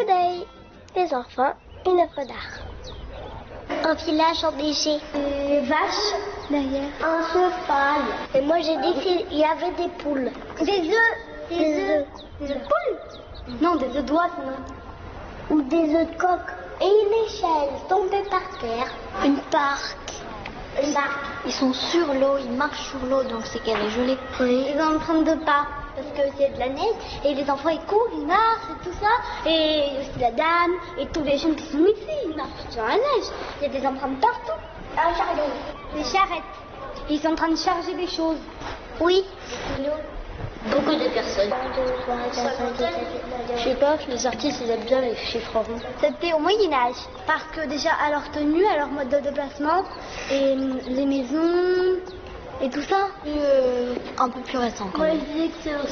Today, les enfants, une œuvre d'art. Un village enneigé. Des vaches derrière. Un cheval. Et moi j'ai dit qu'il y avait des poules. Des œufs. Des œufs. Des œufs de poule. Non, des œufs d'oie, ou des œufs de coq. Et une échelle tombée par terre. Une barque. Une barque. Ils sont sur l'eau, ils marchent sur l'eau, donc c'est qu'elle est gelée. Oui. Ils sont en train de pas. Parce que c'est de la neige, et les enfants ils courent, ils marchent et tout ça, et il y a aussi la dame, et tous les jeunes qui sont ici, ils marchent sur la neige. Il y a des empreintes partout. Un chariot. Des charrettes. Ils sont en train de charger des choses. Oui. Beaucoup de personnes. Je sais pas, les artistes ils aiment bien les chiffres ronds. C'était au Moyen-Âge, parce que déjà à leur tenue, à leur mode de déplacement, et les maisons... Et tout ça Un peu plus récent quand Moi même. je disais que c'est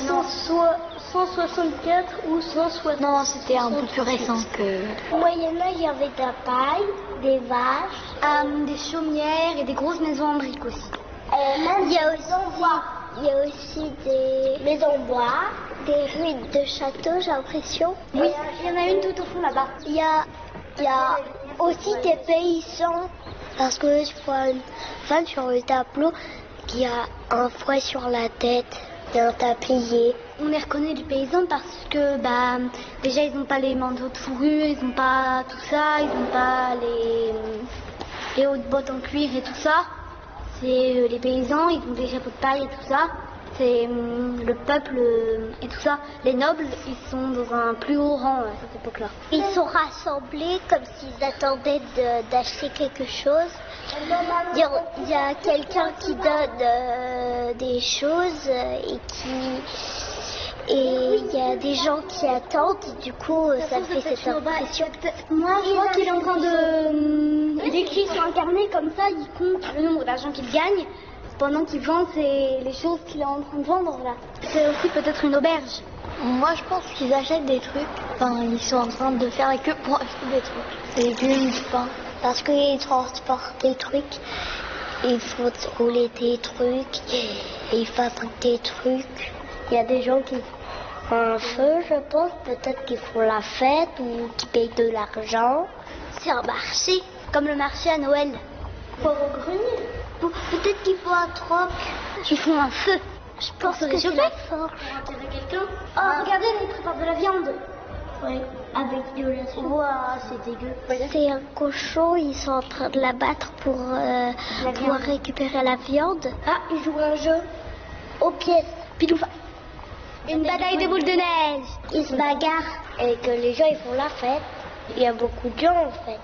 164 ou 160. Non, c'était un peu plus récent que... Au Moyen-Âge, il y avait de la paille, des vaches, des chaumières et des grosses maisons en briques aussi. Il y a aussi des maisons en bois, des ruines de châteaux, j'ai l'impression. Oui, il y en a une tout au fond là-bas. Il y a aussi des paysans, parce que je vois une femme sur le tableau qui a un fouet sur la tête et un tablier. On les reconnaît du paysan parce que déjà ils n'ont pas les manteaux de fourrure, ils n'ont pas tout ça, ils n'ont pas les hautes bottes en cuivre et tout ça. C'est les paysans, ils ont des chapeaux de paille et tout ça. C'est le peuple et tout ça. Les nobles, ils sont dans un plus haut rang à cette époque-là. Ils sont rassemblés comme s'ils attendaient d'acheter quelque chose. Il y a quelqu'un qui donne des choses et il y a des gens qui attendent. Du coup, ça me fait cette impression. Moi, je crois qu'il est en train d'écrire sur un carnet comme ça. Il compte le nombre d'argent qu'il gagne pendant qu'il vend les choses qu'il est en train de vendre là. C'est aussi peut-être une auberge. Moi, je pense qu'ils achètent des trucs. Enfin, ils sont en train de faire la queue pour acheter des trucs. Des légumes, du pain. Parce qu'ils transportent des trucs, ils font rouler des trucs, et ils fabriquent des trucs. Il y a des gens qui font un feu, je pense, peut-être qu'ils font la fête ou qui payent de l'argent. C'est un marché, comme le marché à Noël. Pour au grenier. Peut-être qu'ils font un troc. Ils font un feu. Je pense que c'est la forge. Pour enterrer quelqu'un. Oh, regardez, ils préparent de la viande. Oui, avec de la soupe. Ouah, c'est dégueu. C'est un cochon, ils sont en train de l'abattre pour récupérer la viande. Ah, ils jouent à un jeu aux pièces. Piloufa. Une bataille de boules de neige. Ils se bagarrent et que les gens ils font la fête. Il y a beaucoup de gens en fait.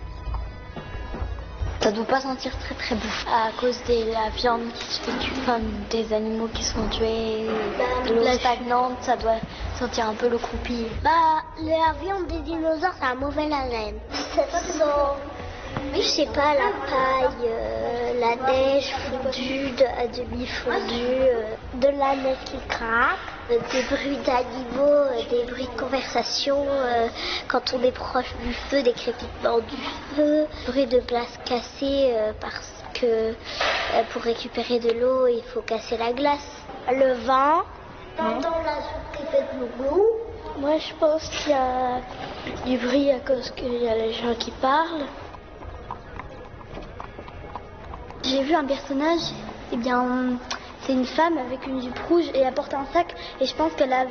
Ça doit pas sentir très très bon à cause de la viande qui se fait tuer, enfin, des animaux qui sont tués, l'eau stagnante, ça doit sentir un peu le croupi. La viande des dinosaures, ça a mauvais haleine. Ça sent, je sais pas, la paille, la neige fondue, à demi fondue, de la neige qui craque, des bruits d'animaux, des bruits de conversation quand on est proche du feu, des crépitements du feu, bruit de glace cassée parce que pour récupérer de l'eau, il faut casser la glace. Le vent, t'entends la soupe qui fait de l'eau. Moi, je pense qu'il y a du bruit à cause qu'il y a les gens qui parlent. J'ai vu un personnage, c'est une femme avec une jupe rouge et elle porte un sac et je pense qu'elle a